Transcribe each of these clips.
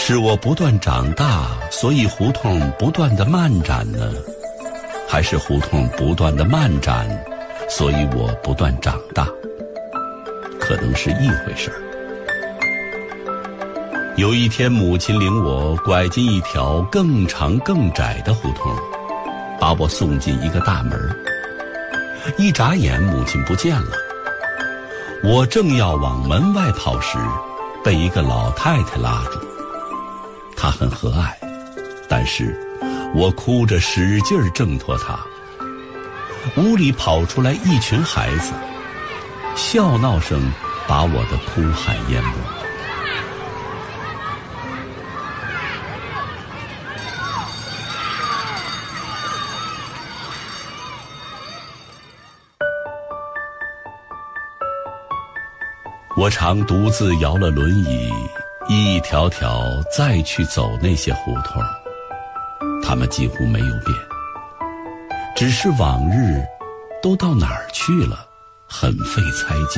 是我不断长大，所以胡同不断的漫展呢？还是胡同不断的漫展，所以我不断长大？可能是一回事儿。有一天，母亲领我拐进一条更长更窄的胡同，把我送进一个大门。一眨眼，母亲不见了。我正要往门外跑时，被一个老太太拉住。她很和蔼，但是我哭着使劲挣脱她。屋里跑出来一群孩子，笑闹声把我的哭喊淹没。我常独自摇了轮椅，一条条再去走那些胡同，它们几乎没有变，只是往日都到哪儿去了，很费猜解。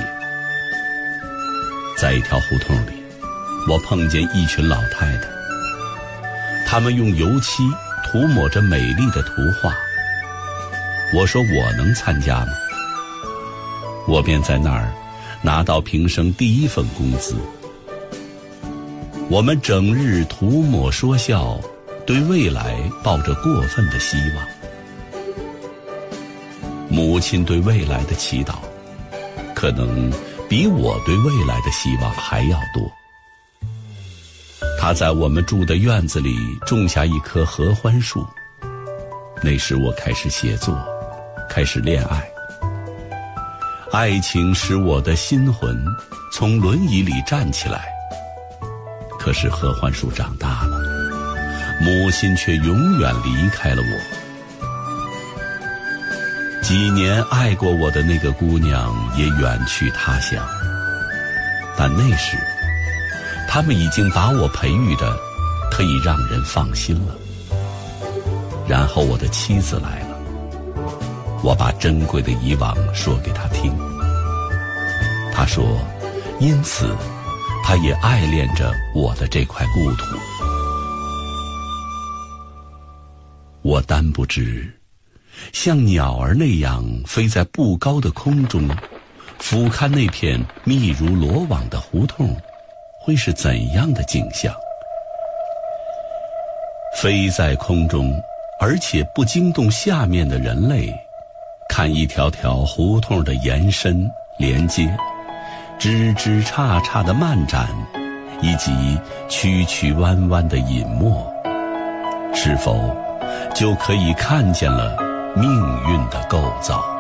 在一条胡同里，我碰见一群老太太，她们用油漆涂抹着美丽的图画。我说我能参加吗？我便在那儿拿到平生第一份工资。我们整日涂抹说笑，对未来抱着过分的希望。母亲对未来的祈祷，可能比我对未来的希望还要多。她在我们住的院子里种下一棵合欢树。那时我开始写作，开始恋爱。爱情使我的心魂从轮椅里站起来，可是合欢树长大了，母亲却永远离开了我。几年爱过我的那个姑娘也远去他乡，但那时他们已经把我培育得可以让人放心了。然后我的妻子来了，我把珍贵的以往说给她听。她说，因此她也爱恋着我的这块故土。我单不知，像鸟儿那样飞在不高的空中，俯瞰那片密如罗网的胡同，会是怎样的景象。飞在空中，而且不惊动下面的人类，看一条条胡同的延伸连接，枝枝杈杈的漫展，以及曲曲弯弯的隐没，是否就可以看见了命运的构造？